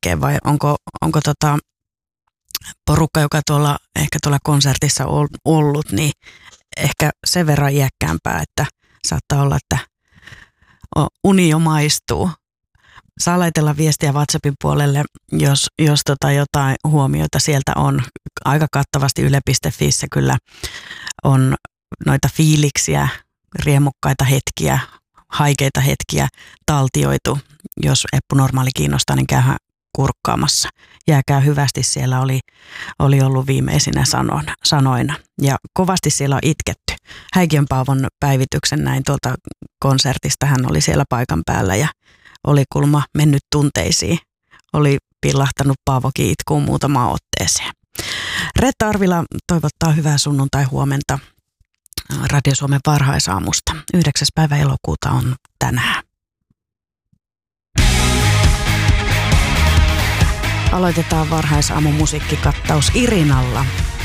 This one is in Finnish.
jälkeen vai onko porukka, joka ehkä tuolla konsertissa on ollut, niin ehkä sen verran iäkkäämpää, että saattaa olla, että uni jo maistuu. Saa laitella viestiä WhatsAppin puolelle, jos jotain huomioita sieltä on. Aika kattavasti yle.fiissä kyllä on noita fiiliksiä, riemukkaita hetkiä, haikeita hetkiä taltioitu. Jos Eppu Normaali kiinnostaa, niin käyhän kurkkaamassa. Jääkää hyvästi, siellä oli ollut viimeisinä sanoina. Ja kovasti siellä on itketty. Häikiön Paavon päivityksen näin tuolta konsertista, hän oli siellä paikan päällä ja oli kulma mennyt tunteisiin. Oli pillahtanut Paavokin itkuun muutamaan otteeseen. Reetta Arvila toivottaa hyvää sunnuntai-huomenta Radio Suomen varhaisaamusta. 9. päivä elokuuta on tänään. Aloitetaan varhaisaamun musiikkikattaus Irinalla.